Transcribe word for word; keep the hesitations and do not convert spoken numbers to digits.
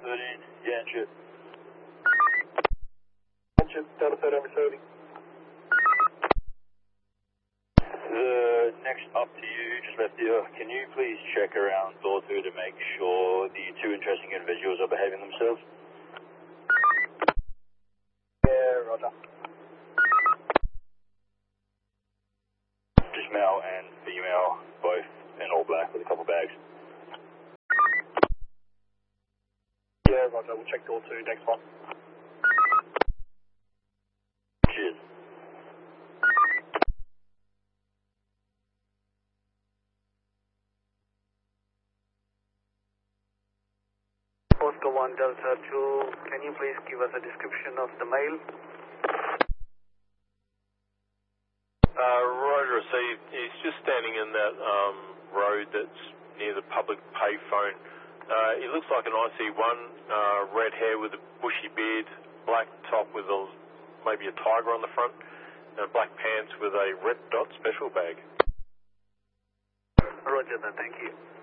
thirteen, yeah, and shit. Chip, Delta thirteen receiving. The next up to you, just left here. Can you please check around door two to make sure the two interesting individuals are behaving themselves? Yeah, roger. Just male and female, both in all black with a couple bags. Yeah, roger. We'll check door two, next one. Cheers. Oscar one Delta two, can you please give us a description of the male? Uh, road received. He's just standing in that um, road that's near the public payphone. Uh, he looks like an I C one, uh, red hair with a bushy beard, black top with a, maybe a tiger on the front, and black pants with a red dot special bag. Roger that, thank you.